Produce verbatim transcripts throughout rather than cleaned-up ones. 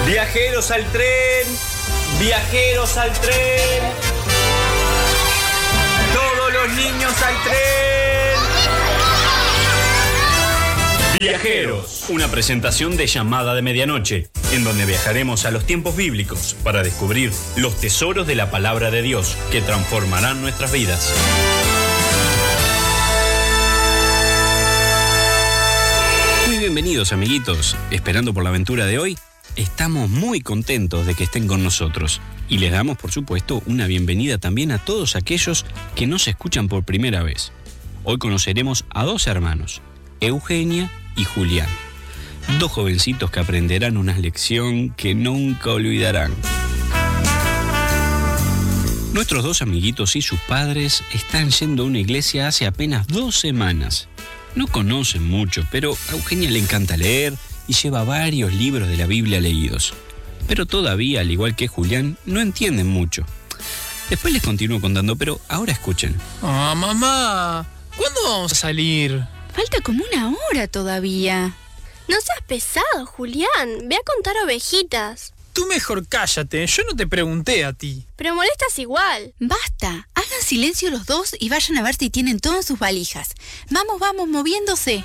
Viajeros al tren, viajeros al tren. Todos los niños al tren. Viajeros, una presentación de Llamada de Medianoche, en donde viajaremos a los tiempos bíblicos para descubrir los tesoros de la palabra de Dios que transformarán nuestras vidas. Muy bienvenidos, amiguitos. Esperando por la aventura de hoy, estamos muy contentos de que estén con nosotros y les damos, por supuesto, una bienvenida también a todos aquellos que nos escuchan por primera vez. Hoy conoceremos a dos hermanos, Eugenia y Julián, dos jovencitos que aprenderán una lección que nunca olvidarán. Nuestros dos amiguitos y sus padres están yendo a una iglesia hace apenas dos semanas. No conocen mucho, pero a Eugenia le encanta leer y lleva varios libros de la Biblia leídos. Pero todavía, al igual que Julián, no entienden mucho. Después les continúo contando, pero ahora escuchen. Ah, mamá, ¿cuándo vamos a salir? Falta como una hora todavía. No seas pesado, Julián. Ve a contar ovejitas. Tú mejor cállate, yo no te pregunté a ti. Pero molestas igual. Basta, hagan silencio los dos y vayan a ver si tienen todo en sus valijas. Vamos, vamos, moviéndose.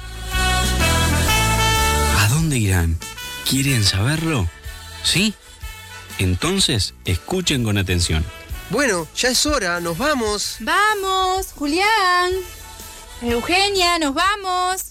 ¿A dónde irán? ¿Quieren saberlo? ¿Sí? Entonces, escuchen con atención. Bueno, ya es hora, nos vamos. Vamos, Julián. Eugenia, nos vamos.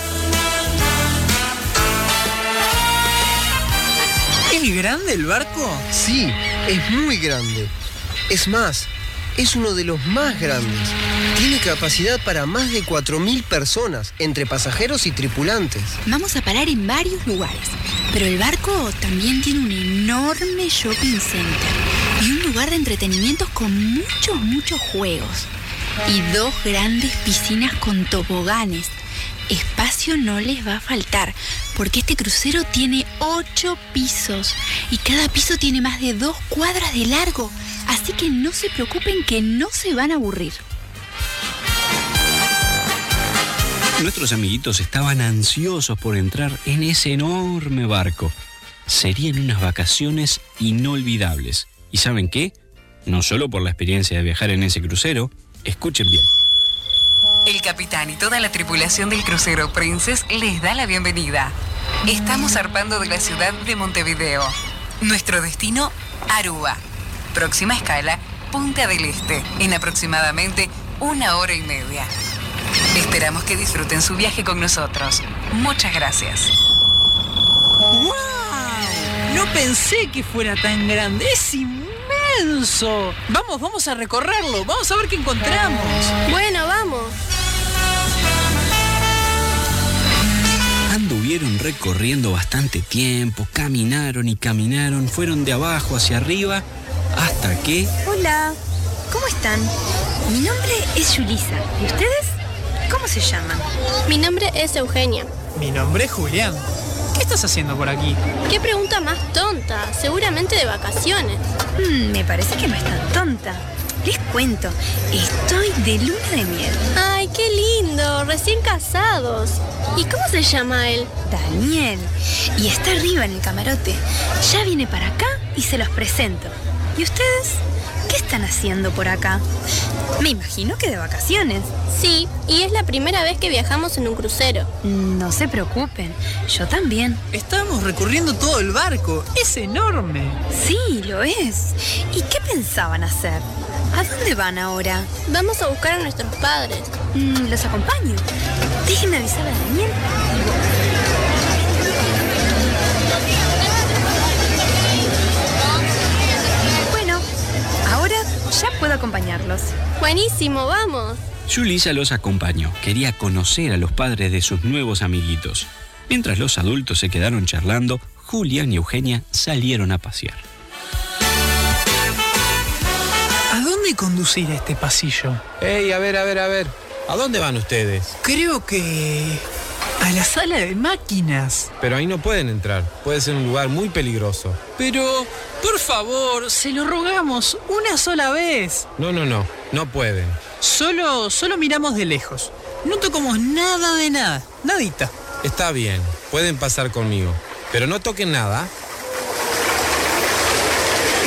¿Es grande el barco? Sí, es muy grande. Es más, es uno de los más grandes. Tiene capacidad para más de cuatro mil personas, entre pasajeros y tripulantes. Vamos a parar en varios lugares, pero el barco también tiene un enorme shopping center y un lugar de entretenimientos con muchos, muchos juegos. Y dos grandes piscinas con toboganes. Espacio no les va a faltar, porque este crucero tiene ocho pisos y cada piso tiene más de dos cuadras de largo. Así que no se preocupen que no se van a aburrir. Nuestros amiguitos estaban ansiosos por entrar en ese enorme barco. Serían unas vacaciones inolvidables. ¿Y saben qué? No solo por la experiencia de viajar en ese crucero. Escuchen bien. El capitán y toda la tripulación del crucero Princess les da la bienvenida. Estamos zarpando de la ciudad de Montevideo. Nuestro destino, Aruba. Próxima escala, Punta del Este, en aproximadamente una hora y media. Esperamos que disfruten su viaje con nosotros. Muchas gracias. ¡Wow! No pensé que fuera tan grande. Es inmenso. Vamos, vamos a recorrerlo. Vamos a ver qué encontramos. Bueno, vamos. Anduvieron recorriendo bastante tiempo, caminaron y caminaron, fueron de abajo hacia arriba, hasta que... Hola, ¿cómo están? Mi nombre es Yulisa. ¿Y ustedes? ¿Cómo se llaman? Mi nombre es Eugenia. Mi nombre es Julián. ¿Qué estás haciendo por aquí? ¿Qué pregunta más tonta? Seguramente de vacaciones. Hmm, me parece que no es tan tonta. Les cuento, estoy de luna de miel. ¡Ay, qué lindo! Recién casados. ¿Y cómo se llama él? Daniel. Y está arriba en el camarote. Ya viene para acá y se los presento. ¿Y ustedes? ¿Qué están haciendo por acá? Me imagino que de vacaciones. Sí, y es la primera vez que viajamos en un crucero. No se preocupen, yo también. Estamos recorriendo todo el barco. Es enorme. Sí, lo es. ¿Y qué pensaban hacer? ¿A dónde van ahora? Vamos a buscar a nuestros padres. Mm, ¿Los acompaño? Déjenme avisar a Daniel. Bueno, ahora ya puedo acompañarlos. Buenísimo, vamos. Yulisa los acompañó. Quería conocer a los padres de sus nuevos amiguitos. Mientras los adultos se quedaron charlando, Julián y Eugenia salieron a pasear. ¿A dónde conducir este pasillo? Ey, a ver, a ver, a ver. ¿A dónde van ustedes? Creo que... a la sala de máquinas. Pero ahí no pueden entrar. Puede ser un lugar muy peligroso. Pero, por favor, se lo rogamos una sola vez. No, no, no. No pueden. Solo, solo miramos de lejos. No tocamos nada de nada. Nadita. Está bien. Pueden pasar conmigo. Pero no toquen nada.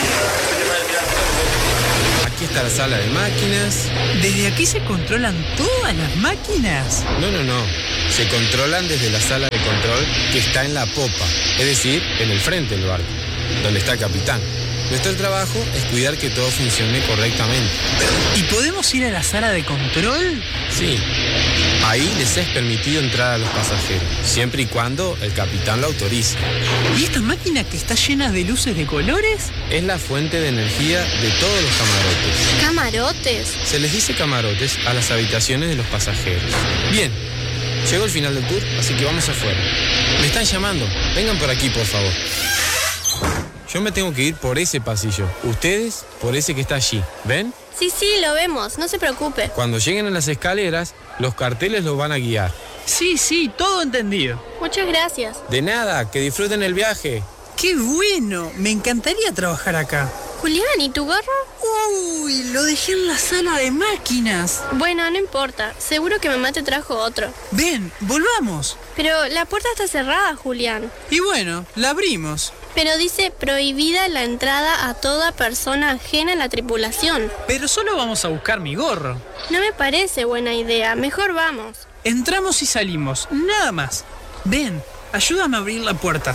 Aquí está la sala de máquinas. ¿Desde aquí se controlan todas las máquinas? No, no, no. Se controlan desde la sala de control que está en la popa, es decir, en el frente del barco, donde está el capitán. Nuestro trabajo es cuidar que todo funcione correctamente. ¿Y podemos ir a la sala de control? Sí. Ahí les es permitido entrar a los pasajeros, siempre y cuando el capitán lo autorice. ¿Y esta máquina que está llena de luces de colores? Es la fuente de energía de todos los camarotes. ¿Camarotes? Se les dice camarotes a las habitaciones de los pasajeros. Bien, llegó el final del tour, así que vamos afuera. Me están llamando. Vengan por aquí, por favor. Yo me tengo que ir por ese pasillo. Ustedes por ese que está allí. ¿Ven? Sí, sí, lo vemos, no se preocupe. Cuando lleguen a las escaleras, los carteles los van a guiar. Sí, sí, todo entendido. Muchas gracias. De nada, que disfruten el viaje. ¡Qué bueno! Me encantaría trabajar acá. Julián, ¿y tu gorro? Uy, lo dejé en la sala de máquinas. Bueno, no importa. Seguro que mamá te trajo otro. Ven, volvamos. Pero la puerta está cerrada, Julián. Y bueno, la abrimos. Pero dice prohibida la entrada a toda persona ajena a la tripulación. Pero solo vamos a buscar mi gorro. No me parece buena idea. Mejor vamos. Entramos y salimos, nada más. Ven, ayúdame a abrir la puerta.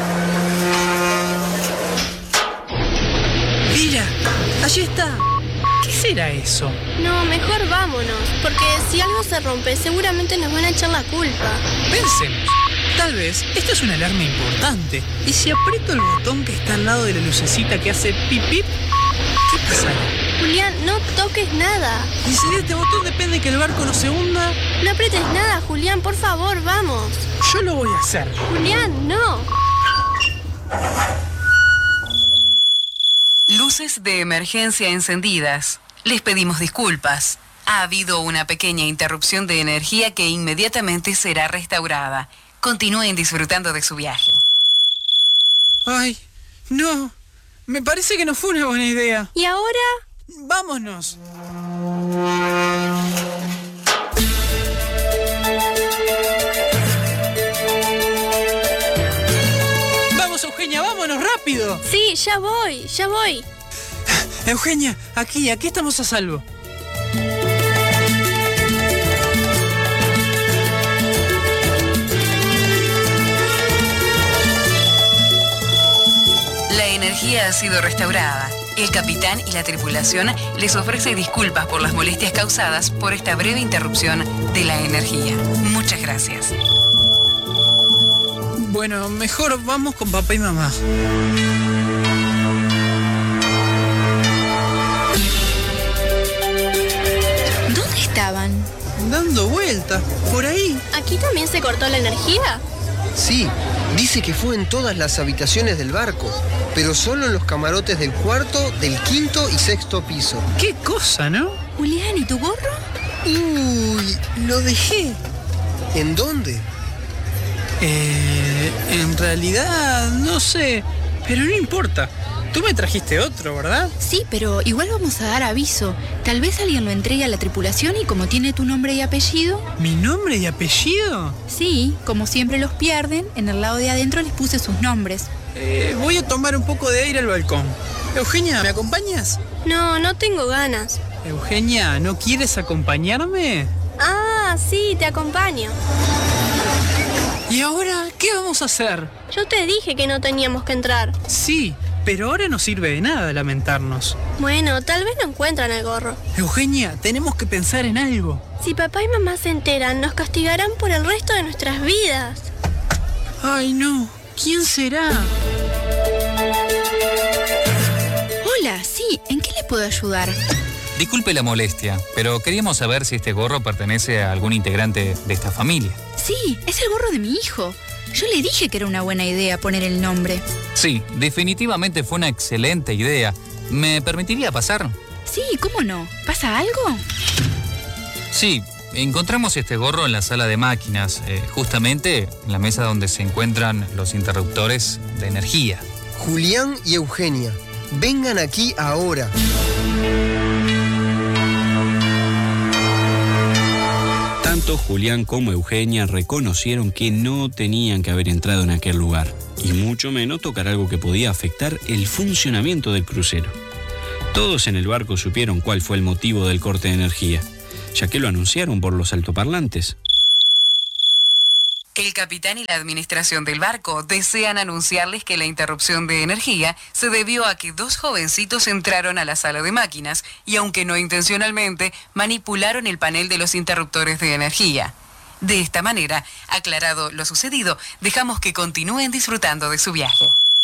Mira, allí está. ¿Qué será eso? No, mejor vámonos. Porque si algo se rompe, seguramente nos van a echar la culpa. Pensemos. Tal vez esto es una alarma importante. ¿Y si aprieto el botón que está al lado de la lucecita que hace pip pip? ¿Qué pasará? Julián, no toques nada. ¿Y si de este botón depende que el barco no se hunda? No aprietes nada, Julián, por favor, vamos. Yo lo voy a hacer. Julián, no. Luces de emergencia encendidas. Les pedimos disculpas. Ha habido una pequeña interrupción de energía que inmediatamente será restaurada. Continúen disfrutando de su viaje. Ay, no. Me parece que no fue una buena idea. ¿Y ahora? Vámonos. Vamos, Eugenia, vámonos rápido. Sí, ya voy, ya voy. Eugenia, aquí, aquí estamos a salvo. La energía ha sido restaurada. El capitán y la tripulación les ofrece disculpas por las molestias causadas por esta breve interrupción de la energía. Muchas gracias. Bueno, mejor vamos con papá y mamá. ¿Dónde estaban? Dando vueltas, por ahí. ¿Aquí también se cortó la energía? Sí, dice que fue en todas las habitaciones del barco, pero solo en los camarotes del cuarto, del quinto y sexto piso. ¡Qué cosa!, ¿no? Julián, ¿y tu gorro? Uy, lo dejé. ¿En dónde? Eh, en realidad, no sé, pero no importa. Tú me trajiste otro, ¿verdad? Sí, pero igual vamos a dar aviso. Tal vez alguien lo entregue a la tripulación y como tiene tu nombre y apellido... ¿Mi nombre y apellido? Sí, como siempre los pierden, en el lado de adentro les puse sus nombres. Eh, voy a tomar un poco de aire al balcón. Eugenia, ¿me acompañas? No, no tengo ganas. Eugenia, ¿no quieres acompañarme? Ah, sí, te acompaño. ¿Y ahora qué vamos a hacer? Yo te dije que no teníamos que entrar. Sí, pero ahora no sirve de nada lamentarnos. Bueno, tal vez no encuentran el gorro. Eugenia, tenemos que pensar en algo. Si papá y mamá se enteran, nos castigarán por el resto de nuestras vidas. Ay, no. ¿Quién será? Hola, sí, ¿en qué le puedo ayudar? Disculpe la molestia, pero queríamos saber si este gorro pertenece a algún integrante de esta familia. Sí, es el gorro de mi hijo. Yo le dije que era una buena idea poner el nombre. Sí, definitivamente fue una excelente idea. ¿Me permitiría pasar? Sí, ¿cómo no? ¿Pasa algo? Sí, encontramos este gorro en la sala de máquinas, eh, justamente en la mesa donde se encuentran los interruptores de energía. Julián y Eugenia, vengan aquí ahora. Tanto Julián como Eugenia reconocieron que no tenían que haber entrado en aquel lugar. y mucho menos tocar algo que podía afectar el funcionamiento del crucero. Todos en el barco supieron cuál fue el motivo del corte de energía, ya que lo anunciaron por los altoparlantes. El capitán y la administración del barco desean anunciarles que la interrupción de energía se debió a que dos jovencitos entraron a la sala de máquinas y, aunque no intencionalmente, manipularon el panel de los interruptores de energía. De esta manera, aclarado lo sucedido, dejamos que continúen disfrutando de su viaje.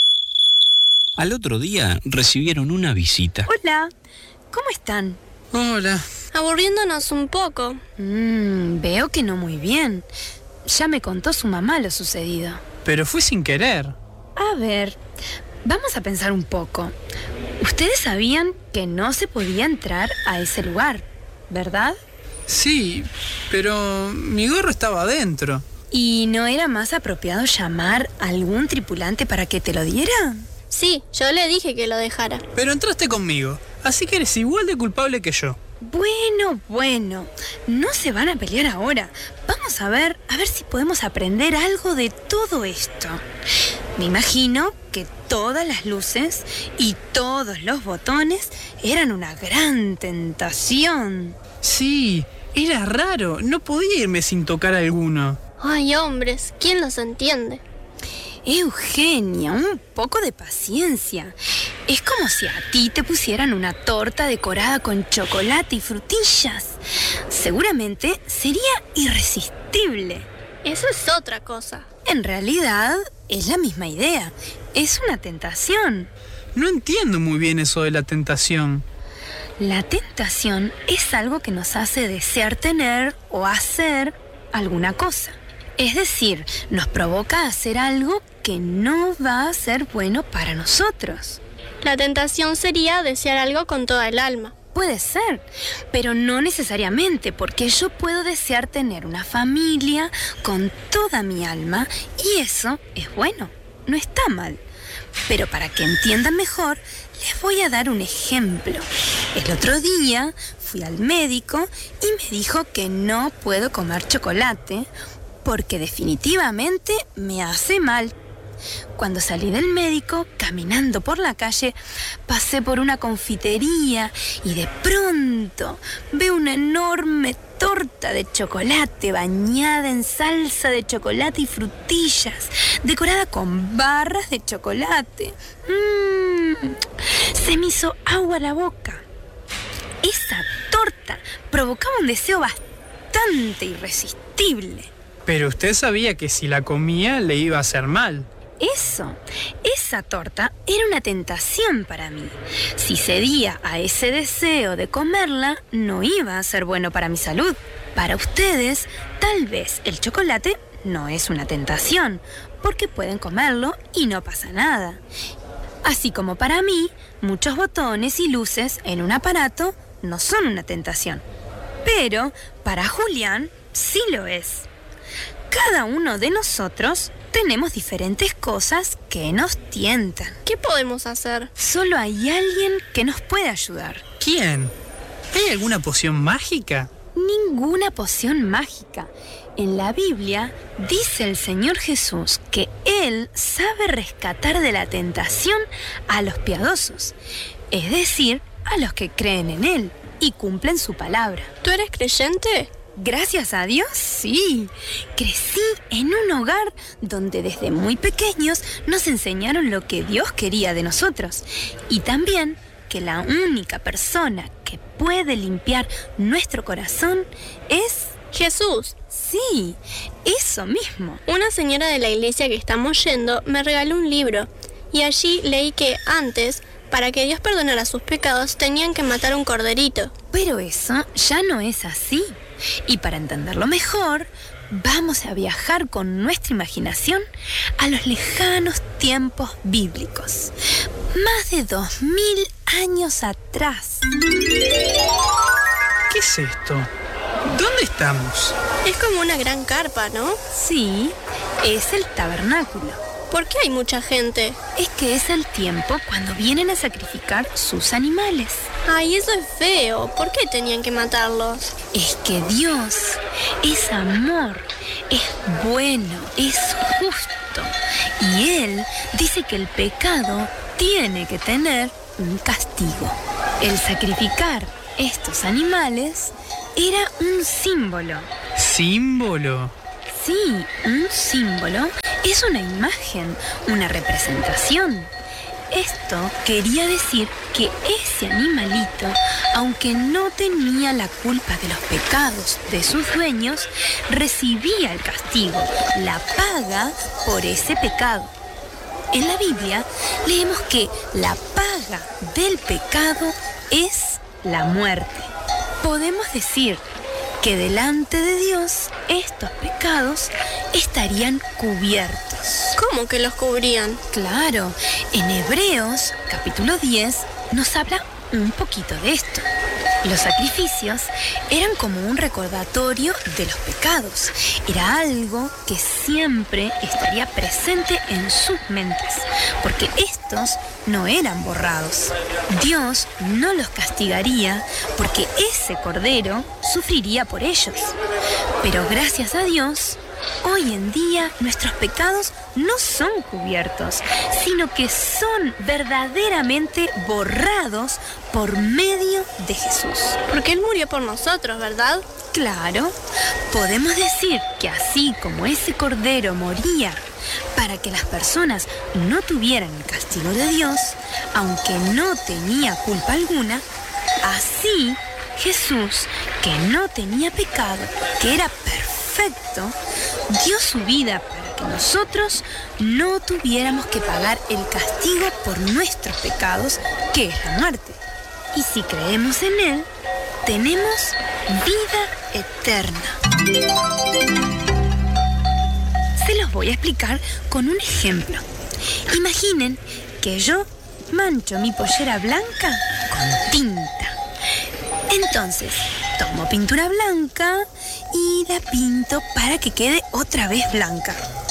Al otro día recibieron una visita. Hola, ¿cómo están? Hola. Aburriéndonos un poco. Mmm, veo que no muy bien. Ya me contó su mamá lo sucedido. Pero fue sin querer. A ver, vamos a pensar un poco. Ustedes sabían que no se podía entrar a ese lugar, ¿verdad? Sí, pero mi gorro estaba adentro. ¿Y no era más apropiado llamar a algún tripulante para que te lo diera? Sí, yo le dije que lo dejara. Pero entraste conmigo, así que eres igual de culpable que yo. Bueno, bueno, no se van a pelear ahora. Vamos a ver, a ver si podemos aprender algo de todo esto. Me imagino que todas las luces y todos los botones eran una gran tentación. Sí, era raro, no podía irme sin tocar alguno. Ay, hombres, ¿quién los entiende? Eugenia, un poco de paciencia. Es como si a ti te pusieran una torta decorada con chocolate y frutillas. Seguramente sería irresistible. Eso es otra cosa. En realidad, es la misma idea. Es una tentación. No entiendo muy bien eso de la tentación. La tentación es algo que nos hace desear tener o hacer alguna cosa. Es decir, nos provoca a hacer algo que no va a ser bueno para nosotros. La tentación sería desear algo con toda el alma. Puede ser, pero no necesariamente, porque yo puedo desear tener una familia con toda mi alma y eso es bueno, no está mal. Pero para que entiendan mejor, les voy a dar un ejemplo. El otro día fui al médico y me dijo que no puedo comer chocolate porque definitivamente me hace mal. Cuando salí del médico, caminando por la calle, pasé por una confitería y de pronto veo una enorme torta de chocolate bañada en salsa de chocolate y frutillas, decorada con barras de chocolate. ¡Mmm! Se me hizo agua la boca. Esa torta provocaba un deseo bastante irresistible. Pero usted sabía que si la comía le iba a hacer mal. Eso, esa torta era una tentación para mí. Si cedía a ese deseo de comerla, no iba a ser bueno para mi salud. Para ustedes, tal vez el chocolate no es una tentación, porque pueden comerlo y no pasa nada. Así como para mí, muchos botones y luces en un aparato no son una tentación. Pero para Julián sí lo es. Cada uno de nosotros tenemos diferentes cosas que nos tientan. ¿Qué podemos hacer? Solo hay alguien que nos puede ayudar. ¿Quién? ¿Hay alguna poción mágica? Ninguna poción mágica. En la Biblia dice el Señor Jesús que Él sabe rescatar de la tentación a los piadosos, es decir, a los que creen en Él y cumplen su palabra. ¿Tú eres creyente? Gracias a Dios, sí. Crecí en un hogar donde desde muy pequeños nos enseñaron lo que Dios quería de nosotros. Y también que la única persona que puede limpiar nuestro corazón es Jesús. Sí, eso mismo. Una señora de la iglesia que estamos yendo me regaló un libro y allí leí que antes, para que Dios perdonara sus pecados, tenían que matar un corderito. Pero eso ya no es así. Y para entenderlo mejor, vamos a viajar con nuestra imaginación a los lejanos tiempos bíblicos. Más de dos mil años atrás. ¿Qué es esto? ¿Dónde estamos? Es como una gran carpa, ¿no? Sí, es el tabernáculo. ¿Por qué hay mucha gente? Es que es el tiempo cuando vienen a sacrificar sus animales. Ay, eso es feo. ¿Por qué tenían que matarlos? Es que Dios es amor es bueno, es justo. Y Él dice que el pecado tiene que tener un castigo. El sacrificar estos animales era un símbolo. ¿Símbolo? Sí, un símbolo es una imagen, una representación. Esto quería decir que ese animalito, aunque no tenía la culpa de los pecados de sus dueños, recibía el castigo, la paga por ese pecado. En la Biblia leemos que la paga del pecado es la muerte. Podemos decir que delante de Dios estos pecados estarían cubiertos. ¿Cómo que los cubrían? Claro, en Hebreos capítulo diez nos habla un poquito de esto. Los sacrificios eran como un recordatorio de los pecados. Era algo que siempre estaría presente en sus mentes, porque estos no eran borrados. Dios no los castigaría porque ese cordero sufriría por ellos. Pero gracias a Dios, hoy en día nuestros pecados no son cubiertos, sino que son verdaderamente borrados por medio de Jesús. Porque Él murió por nosotros, ¿verdad? Claro, podemos decir que así como ese cordero moría para que las personas no tuvieran el castigo de Dios, aunque no tenía culpa alguna, así Jesús, que no tenía pecado, que era perfecto, dio su vida para que nosotros no tuviéramos que pagar el castigo por nuestros pecados, que es la muerte. Y si creemos en Él, tenemos vida eterna. Se los voy a explicar con un ejemplo. Imaginen que yo mancho mi pollera blanca con tinta. Entonces, tomo pintura blanca y la pinto para que quede otra vez blanca.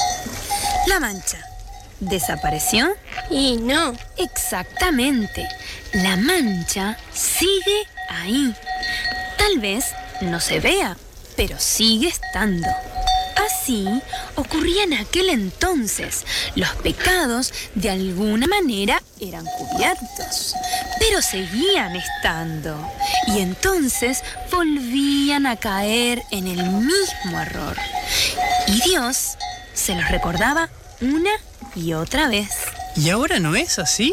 La mancha, ¿desapareció? Y no. Exactamente. La mancha sigue ahí. Tal vez no se vea, pero sigue estando. Así ocurría en aquel entonces. Los pecados de alguna manera eran cubiertos, pero seguían estando. Y entonces volvían a caer en el mismo error. Y Dios se los recordaba una y otra vez. ¿Y ahora no es así?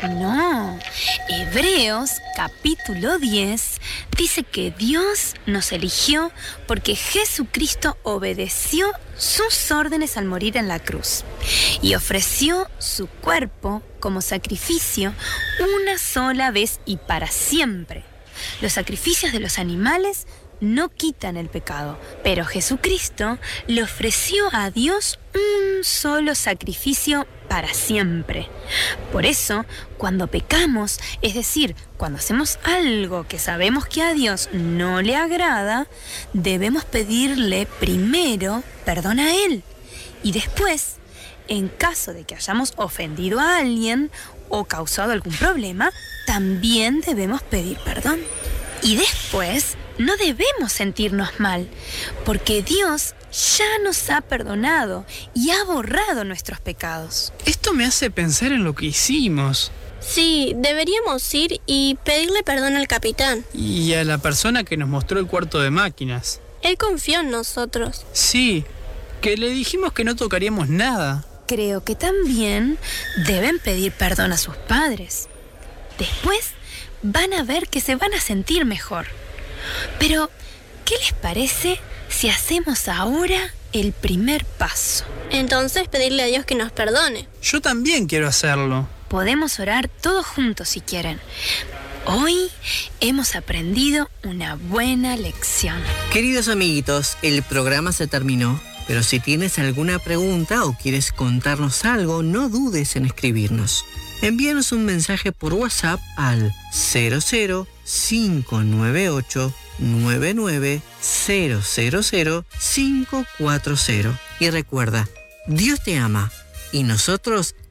No. Hebreos capítulo diez dice que Dios nos eligió porque Jesucristo obedeció sus órdenes al morir en la cruz y ofreció su cuerpo como sacrificio una sola vez y para siempre. Los sacrificios de los animales no quitan el pecado, pero Jesucristo le ofreció a Dios un solo sacrificio para siempre. Por eso, cuando pecamos, es decir, cuando hacemos algo que sabemos que a Dios no le agrada, debemos pedirle primero perdón a Él y después, en caso de que hayamos ofendido a alguien o causado algún problema, también debemos pedir perdón. Y después, no debemos sentirnos mal, porque Dios ya nos ha perdonado y ha borrado nuestros pecados. Esto me hace pensar en lo que hicimos. Sí, deberíamos ir y pedirle perdón al capitán. Y a la persona que nos mostró el cuarto de máquinas. Él confió en nosotros. Sí, que le dijimos que no tocaríamos nada. Creo que también deben pedir perdón a sus padres. Después van a ver que se van a sentir mejor. Pero, ¿qué les parece si hacemos ahora el primer paso? Entonces pedirle a Dios que nos perdone. Yo también quiero hacerlo. Podemos orar todos juntos si quieren. Hoy hemos aprendido una buena lección. Queridos amiguitos, el programa se terminó, pero si tienes alguna pregunta o quieres contarnos algo, no dudes en escribirnos. Envíanos un mensaje por WhatsApp al cero cero cinco nueve ocho nueve nueve cero cero cero cinco cuatro cero. Y recuerda, Dios te ama y nosotros